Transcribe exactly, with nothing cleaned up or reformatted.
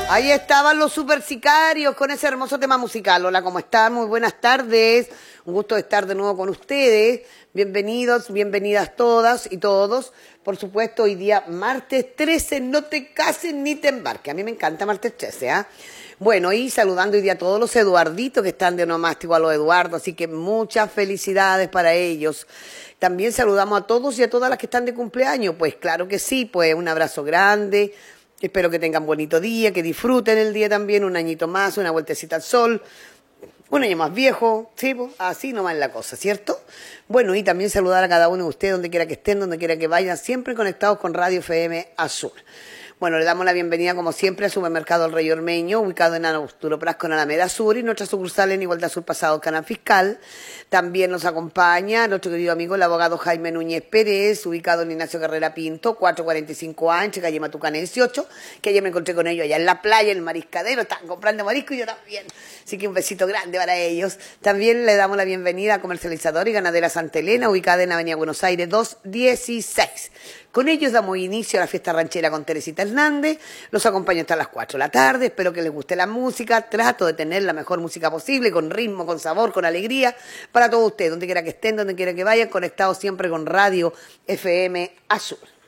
Ahí estaban los super sicarios con ese hermoso tema musical. Hola, ¿cómo están? Muy buenas tardes. Un gusto de estar de nuevo con ustedes. Bienvenidos, bienvenidas todas y todos. Por supuesto, hoy día martes trece, no te cases ni te embarques. A mí me encanta martes trece, ¿ah? ¿eh? Bueno, y saludando hoy día a todos los Eduarditos que están de onomástico a los Eduardo, así que muchas felicidades para ellos. También saludamos a todos y a todas las que están de cumpleaños. Pues claro que sí, pues un abrazo grande. Espero que tengan bonito día, que disfruten el día también, un añito más, una vueltecita al sol, un año más viejo, ¿sí? Así nomás la cosa, ¿cierto? Bueno, y también saludar a cada uno de ustedes, donde quiera que estén, donde quiera que vayan, siempre conectados con Radio F M Azul. Bueno, le damos la bienvenida, como siempre, al Supermercado El Rey Ormeño, ubicado en Arturo Prat con Alameda Sur, y nuestra sucursal en Igualdad Sur Pasado, Canal Fiscal. También nos acompaña nuestro querido amigo, el abogado Jaime Núñez Pérez, ubicado en Ignacio Carrera Pinto, cuatrocientos cuarenta y cinco A, en calle Matucana dieciocho, que ayer me encontré con ellos allá en la playa, en el mariscadero, estaban comprando marisco y yo también. Así que un besito grande para ellos. También le damos la bienvenida a Comercializadora y Ganadera Santa Elena, ubicada en Avenida Buenos Aires doscientos dieciséis. Con ellos damos inicio a la fiesta ranchera con Teresita Hernández. Los acompaño hasta las cuatro de la tarde. Espero que les guste la música. Trato de tener la mejor música posible, con ritmo, con sabor, con alegría, para todos ustedes, donde quiera que estén, donde quiera que vayan, conectados siempre con Radio F M Azul.